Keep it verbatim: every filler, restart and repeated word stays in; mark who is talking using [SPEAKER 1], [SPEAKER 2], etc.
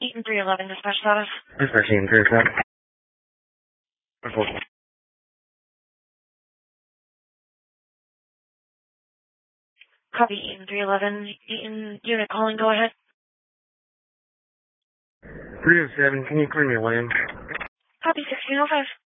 [SPEAKER 1] Eaton three eleven, dispatch status.
[SPEAKER 2] Dispatch Eaton three eleven.
[SPEAKER 1] Copy Eaton three eleven. Eaton unit calling, go ahead.
[SPEAKER 2] three oh seven, can you clear me a lane?
[SPEAKER 1] Copy sixteen oh five.